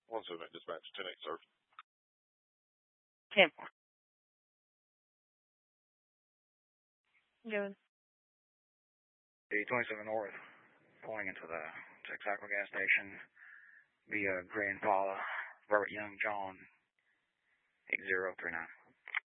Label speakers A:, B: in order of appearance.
A: 178 dispatch, 10-8, sir.
B: 10-4. Good.
C: The 27 North, pulling into the Texaco gas station via Gray Impala, Robert Young, John, 8039.